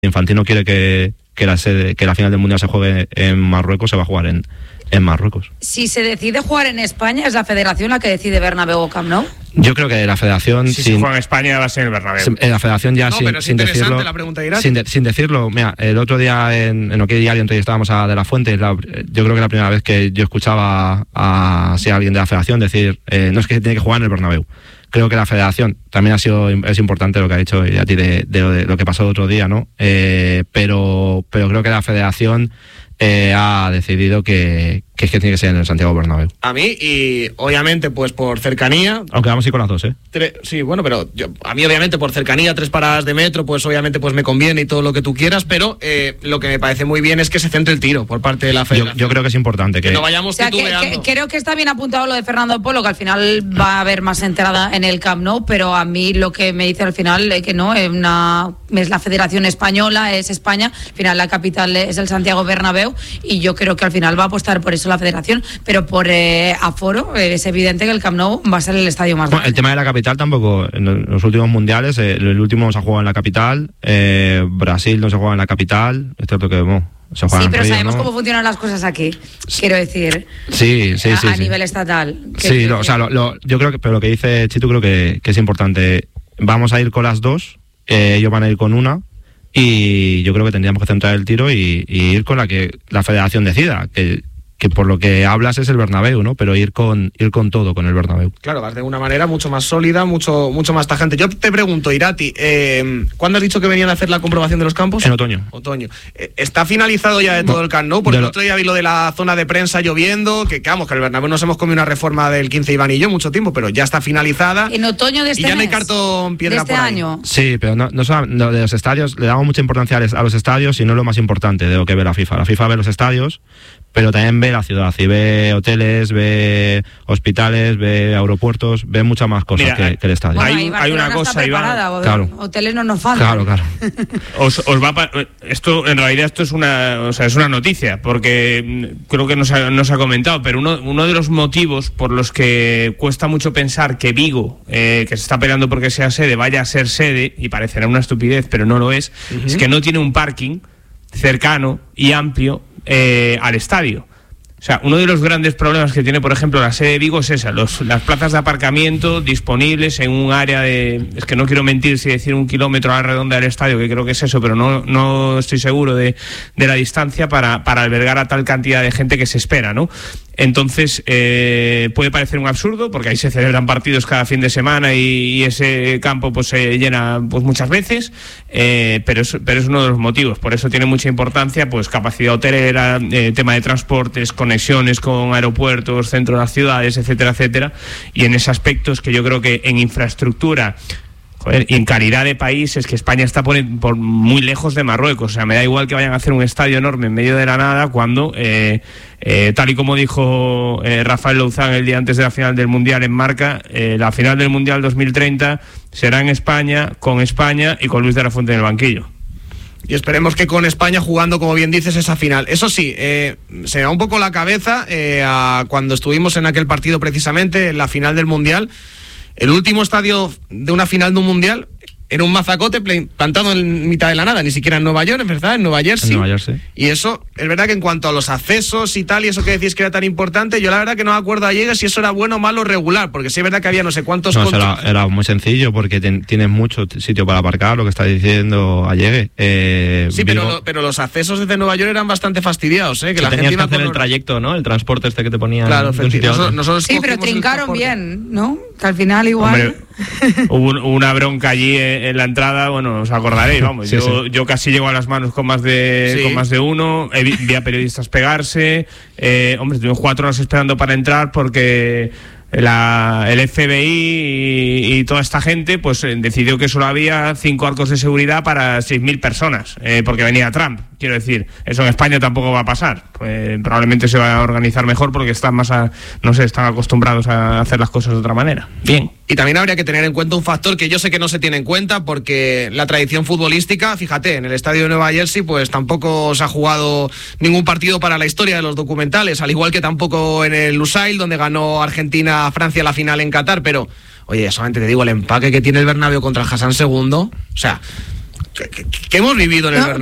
Infantino quiere que la final del Mundial se juegue en Marruecos, se va a jugar en Marruecos. Si se decide jugar en España, ¿es la federación la que decide Bernabéu o Camp Nou? Yo creo que la federación... Si se juega en España va a ser el Bernabéu. La federación ya sin decirlo... La pregunta de sin decirlo, mira, el otro día en OK Diario entrevistábamos a De La Fuente, yo creo que la primera vez que yo escuchaba a alguien de la federación decir, no es que tiene que jugar en el Bernabéu. Creo que la federación también es importante lo que ha dicho a ti de lo que pasó el otro día, ¿no? Pero creo que la federación ha decidido que es que tiene que ser en el Santiago Bernabéu. A mí, y obviamente pues por cercanía... Aunque vamos a ir con las dos, ¿eh? Sí, bueno, pero a mí obviamente por cercanía, 3 paradas de metro, pues obviamente pues me conviene y todo lo que tú quieras, pero lo que me parece muy bien es que se centre el tiro por parte de la federación. Yo creo que es importante que no vayamos titubeando. Creo que está bien apuntado lo de Fernando Polo, que al final va a haber más entrada en el Camp Nou, pero a mí lo que me dice al final es que no, es la Federación Española, es España, al final la capital es el Santiago Bernabéu, y yo creo que al final va a apostar por eso la federación, pero por aforo es evidente que el Camp Nou va a ser el estadio más grande. El tema de la capital tampoco, en los últimos mundiales, el último no se ha jugado en la capital, Brasil no se juega en la capital, es cierto que se juega en pero Río, sabemos, ¿no?, cómo funcionan las cosas aquí, quiero decir, a nivel estatal. Sí, yo creo que, pero lo que dice Chitu creo que es importante. Vamos a ir con las dos, ellos van a ir con una, y yo creo que tendríamos que centrar el tiro y ir con la que la federación decida, que por lo que hablas es el Bernabéu, ¿no? Pero ir con todo, con el Bernabéu. Claro, vas de una manera mucho más sólida, mucho más tajante. Yo te pregunto, Irati, ¿cuándo has dicho que venían a hacer la comprobación de los campos? En otoño. ¿Está finalizado ya de todo el Camp Nou? Porque el otro día vi lo de la zona de prensa lloviendo, que el Bernabéu nos hemos comido una reforma del 15 Iván y yo mucho tiempo, pero ya está finalizada. En otoño de este y ya mes, no hay cartón piedra de este por ahí. año. Sí, pero no solo de los estadios, le damos mucha importancia a los estadios y no es lo más importante de lo que ve la FIFA. La FIFA ve los estadios, pero también ve la ciudad y ve hoteles, ve hospitales, ve aeropuertos, ve muchas más cosas que el estadio. Bueno, hay una cosa, Iván. Claro. Hoteles no nos faltan. Claro. Esto en realidad esto es una noticia, porque creo que nos ha comentado, pero uno de los motivos por los que cuesta mucho pensar que Vigo, que se está peleando porque sea sede, vaya a ser sede, y parecerá una estupidez, pero no lo es, es que no tiene un parking cercano y amplio al estadio. O sea, uno de los grandes problemas que tiene, por ejemplo, la sede de Vigo es esa, las plazas de aparcamiento disponibles en un área es que no quiero mentir si decir 1 kilómetro a la redonda del estadio, que creo que es eso, pero no estoy seguro de la distancia para albergar a tal cantidad de gente que se espera, ¿no? Entonces, puede parecer un absurdo, porque ahí se celebran partidos cada fin de semana y ese campo pues se llena pues muchas veces, pero es uno de los motivos. Por eso tiene mucha importancia, pues capacidad hotelera, tema de transportes, conexiones con aeropuertos, centro de las ciudades, etcétera, etcétera. Y en ese aspecto es que yo creo que en infraestructura, y en calidad de país, es que España está por muy lejos de Marruecos. O sea, me da igual que vayan a hacer un estadio enorme en medio de la nada cuando, tal y como dijo Rafael Louzán el día antes de la final del Mundial en Marca, la final del Mundial 2030 será en España, con España y con Luis de la Fuente en el banquillo. Y esperemos que con España jugando, como bien dices, esa final. Eso sí, se me va un poco la cabeza a cuando estuvimos en aquel partido precisamente, en la final del Mundial. El último estadio de una final de un mundial era un mazacote plantado en mitad de la nada, ni siquiera en Nueva York, ¿verdad? En Nueva Jersey. Y eso, es verdad que en cuanto a los accesos y tal, y eso que decís que era tan importante, yo la verdad que no me acuerdo ayer si eso era bueno, malo o regular, porque sí es verdad que había no sé cuántos... No, era muy sencillo, porque tienes mucho sitio para aparcar, lo que está diciendo Allegue. Sí, pero los accesos desde Nueva York eran bastante fastidiados, que la gente iba que hacer el trayecto, ¿no? El transporte que te ponían. Claro, nosotros sí, pero trincaron bien, ¿no? Que al final igual... Hombre, hubo una bronca allí en la entrada, bueno, os acordaréis, vamos, sí, yo casi llego a las manos con más de uno, vi a periodistas pegarse, estuvimos 4 horas esperando para entrar porque el FBI y toda esta gente pues decidió que solo había 5 arcos de seguridad para 6.000 personas, porque venía Trump. Quiero decir, eso en España tampoco va a pasar. Pues probablemente se va a organizar mejor porque están están acostumbrados a hacer las cosas de otra manera. Bien. Y también habría que tener en cuenta un factor que yo sé que no se tiene en cuenta, porque la tradición futbolística, fíjate, en el estadio de Nueva Jersey pues tampoco se ha jugado ningún partido para la historia de los documentales, al igual que tampoco en el Lusail, donde ganó Argentina a Francia la final en Qatar. Pero, oye, solamente te digo, el empaque que tiene el Bernabéu contra el Hassan II, o sea... que hemos vivido en el Bernabéu.